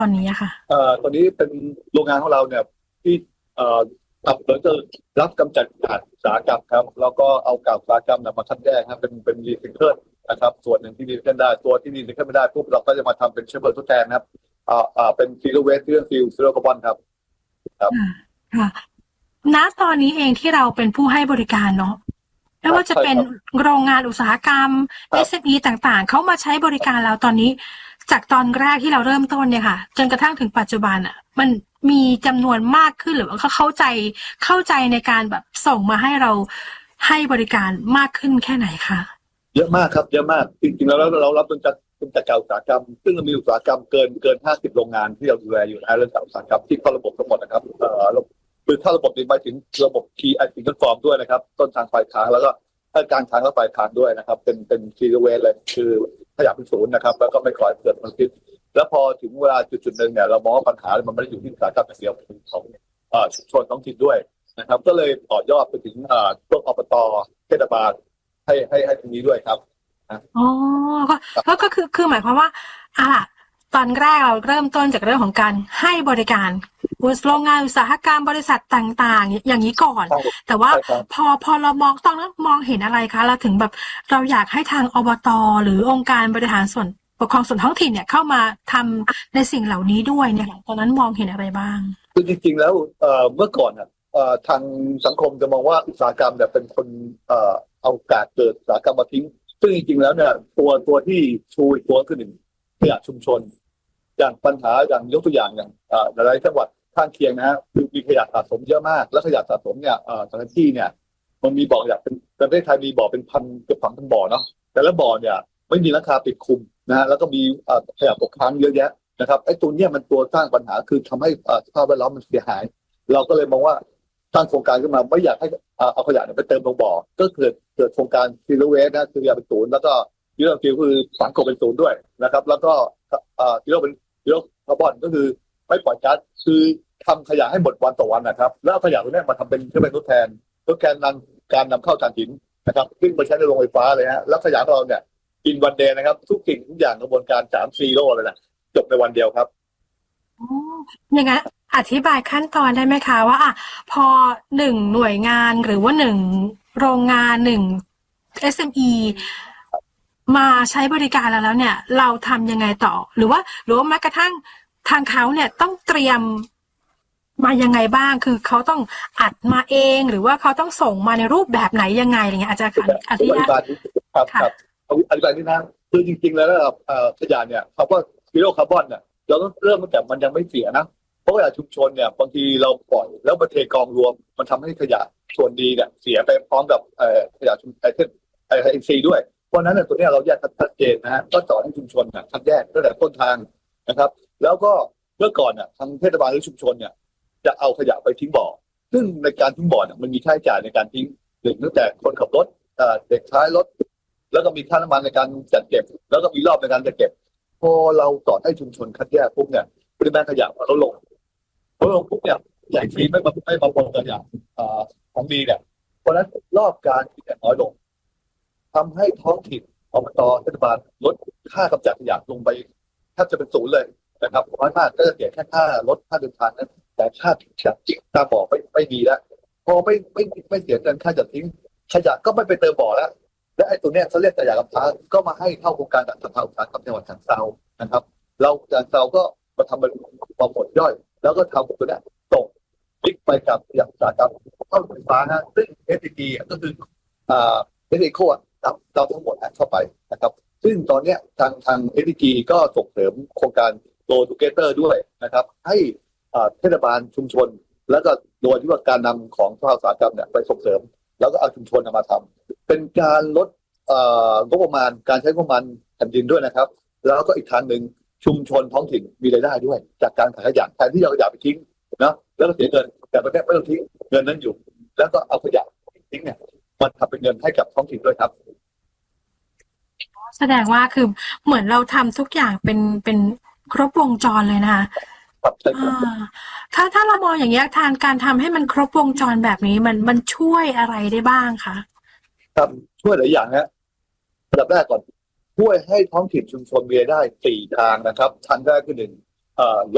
ตอนนี้อะค่ะตอนนี้เป็นโรงงานของเราเนี่ยที่ตับเราจะรับกำจัดก๊าซอุตสาหกรรมครับแล้วก็เอาก๊าซอุตสาหกรรมมาคัดแยกครับเป็นรีไซเคิลนะครับส่วนหนึ่งที่รีไซเคิลได้ตัวที่รีไซเคิลไม่ได้ปุ๊บเราก็จะมาทำเป็นเชื้อเพลิงทดแทนนะครับเป็นซีโร่เวสต์เรื่องซีโร่คาร์บอนครับค่ะค่ะณตอนนี้เองที่เราเป็นผู้ให้บริการเนาะไม่ว่าจะเป็นโรงงานอุตสาหกรรม SME ต่างๆเขามาใช้บริการเราตอนนี้จากตอนแรกที่เราเริ่มต้นเนี่ยค่ะจนกระทั่งถึงปัจจุบันอ่ะมันมีจำนวนมากขึ้นหรือว่าเขาเข้าใจในการแบบส่งมาให้เราให้บริการมากขึ้นแค่ไหนคะเยอะมากครับเยอะมากจริงๆแล้วเรารับเป็นจากอุตสาหกรรมซึ่งเรามีอุตสาหกรรมเกิน50โรงงานที่เราดูแลอยู่ในเรื่องอุตสาหกรรมที่เข้าระบบทั้งหมดนะครับคือเข้าระบบนี้หมายถึงระบบ Key Acquisition Form ด้วยนะครับต้นทางปลายทางแล้วก็กลางทางและปลายทางด้วยนะครับเป็นzero wasteเลยคือขยะเป็นศูนย์นะครับแล้วก็ไม่ก่อให้เกิดมลพิษแล้วพอถึงเวลาจุดหนึ่งเนี่ยเรามองว่าปัญหามันไม่ได้อยู่ที่อุตสาหกรรมอย่างเดียวของชุมชนท้องถิ่นด้วยนะครับก็เลยต่อยอดไปถึงพวกอบต.เทศบาลให้ตรงนี้ด้วยครับอ๋อก็คือหมายความว่าตอนแรกเราเริ่มต้นจากเรื่องของการให้บริการโรงงานอุตสาหกรรมบริษัทต่างๆอย่างนี้ก่อนแต่ว่าพอเรามองต้องมองเห็นอะไรคะเราถึงแบบเราอยากให้ทางอบต.หรือองค์การบริหารส่วนปกครองส่วนท้องถิ่นเนี่ยเข้ามาทำในสิ่งเหล่านี้ด้วยเนี่ยตอนนั้นมองเห็นอะไรบ้างคือจริงๆแล้วเมื่อก่อนทางสังคมจะมองว่าอุตสาหกรรมเนี่ยเป็นคนเอาการเกิดอุตสาหกรรมมาทิ้งซึ่งจริงๆแล้วเนี่ยตัวที่ชูอีกตัวคือหนึ่งขยะชุมชนอย่างปัญหาอย่างยกตัวอย่างหลายจังหวัดข้างเคียงนะฮะคือมีขยะสะสมเยอะมากแล้วขยะสะสมเนี่ยแต่ละที่เนี่ยมันมีบ่อขยะเป็นประเทศไทยมีบ่อเป็นพันเกือบ2,000บ่อเนาะแต่ละบ่อเนี่ยไม่มีราคาปิดคุมนะฮะแล้วก็มีขยะตกค้างเยอะแยะนะครับไอ้ตัวเนี้ยมันตัวสร้างปัญหาคือทำให้สภาพแวดล้อมมันเสียหายเราก็เลยมองว่าตั้งโครงการขึ้นมาไม่อยากให้เอาขยะไปเติมลงบ่อก็เกิดโครงการซีโร่เวสต์นะคือขยะเป็นศูนย์แล้วก็ซีโร่ฟิลคือฝังกลบเป็นศูนย์ด้วยนะครับแล้วก็ซีโร่คาร์บอนก็คือไม่ปล่อยก๊าซคือทำขยะให้หมดวันต่อวันนะครับแล้วขยะตรงนี้มาทำเป็นเชื้อเพลิงทดแทนการนำเข้าถ่านหินนะครับซึ่งมาใช้ในโรงไฟฟ้าเลยฮะแล้วขยะของเราเนี่ยกินวันเดย์นะครับทุกสิ่งทุกอย่างกระบวนการ3-4 โลเลยนะจบในวันเดียวครับอย่างนั้นอธิบายขั้นตอนได้ไหมคะว่าพอ1หน่วยงานหรือว่า1โรงงาน1 SME มาใช้บริการแล้วเนี่ยเราทำยังไงต่อหรือว่าแม้กระทั่งทางเขาเนี่ยต้องเตรียมมายังไงบ้างคือเขาต้องอัดมาเองหรือว่าเขาต้องส่งมาในรูปแบบไหนยังไงอะไรเงี้ยอาจารย์อธิบายครับอธิบายนิดนะคือจริงๆแล้วขยะเนี่ยคำว่าซีโร่คาร์บอนเนี่ยเราต้องเริ่มตั้งแต่มันยังไม่เสียนะเพราะขยะชุมชนเนี่ยบางทีเราปล่อยแล้วมาเทกองรวมมันทำให้ขยะส่วนดีเนี่ยเสียไปพร้อมกับขยะชุมอินทรีย์ด้วยเพราะนั้นตัวนี้เราแยกชัดเจนนะฮะก็สอนให้ชุมชนคัดแยกตั้งแต่ต้นทางนะครับแล้วก็เมื่อก่อนทางเทศบาลหรือชุมชนเนี่ยจะเอาขยะไปทิ้งบ่อซึ่งในการทิ้งบ่อเนี่ยมันมีค่าใช้จ่ายในการทิ้งตั้งแต่คนขับรถเด็กท้ายรถแล้วก็มีค่าน้ำมันในการจัดเก็บแล้วก็มีรอบในการจัดเก็บพอเราสอนให้ชุมชนคัดแยกปุ๊บเนี่ยปริมาณขยะลดลงปุ๊บเนี่ยใหญ่ทีไม่มาปนกันอย่างของดีเนี่ยเพราะนั้นรอบการที่น้อยลงทำให้ท้องถิ่นอบต.เทศบาลลดค่ากำจัดขยะลงไปแทบจะเป็นศูนย์เลยนะครับน้อยมากก็จะเสียแค่ค่ารถค่าเดินทางนั้นแต่ค่าจัดทิ้งตามบ่อไม่ดีแล้วพอไม่เสียเงินค่าจัดทิ้งขยะก็ไม่ไปเติมบ่อแล้วและไอ้ตัวเนี้ยเขาเรียกขยะกำพร้าก็มาให้เข้าโครงการจัดทำอุตสาหกรรมจังหวัดฉะเทรานะครับเราฉะเทราก็มาทำเป็นความผลย่อยแล้วก็ทำตัวเนี้ยส่งลิกไปกับขยะอุตสาหกรรมเข้าไฟฟ้านะซึ่ง SDG ก็คือSDG เราทั้งหมดเข้าไปนะครับซึ่งตอนนี้ทาง SDG ก็ส่งเสริมโครงการ Grow Together ด้วยนะครับให้เทศบาลชุมชนแล้วก็โดยที่ว่าการนำของภาคอุตสาหกรรมเนี่ยไปส่งเสริมแล้วก็เอาชุมชนมาทำเป็นการลดงบประมาณการใช้งบประมาณแผ่นดินด้วยนะครับแล้วก็อีกทางหนึ่งชุมชนท้องถิ่นมีรายได้ด้วยจากการขายขยะแทนที่เราขยะไปทิ้งนะแล้วก็เสียเงินแต่ตอนนี้ไม่ต้องทิ้งเงินนั้นอยู่แล้วก็เอาขยะทิ้งเนี่ยมันทำเป็นเงินให้กับท้องถิ่นด้วยครับแสดงว่าคือเหมือนเราทำทุกอย่างเป็นครบวงจรเลยนะคะถ้าเรามองอย่างนี้ทางการทำให้มันครบวงจรแบบนี้มันช่วยอะไรได้บ้างคะครับช่วยหลายอย่างนะระดับแรกก่อนช่วยให้ท้องถิ่นชุมชนมีรายได้4 ทางนะครับทางแรกคือ1ล